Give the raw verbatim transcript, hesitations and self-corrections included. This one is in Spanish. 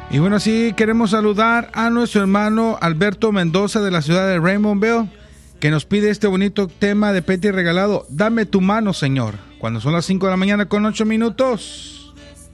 Y bueno, sí, queremos saludar a nuestro hermano Alberto Mendoza de la ciudad de Raymondville, que nos pide este bonito tema de Petty regalado, Dame tu mano, Señor, cuando son las cinco de la mañana con ocho minutos.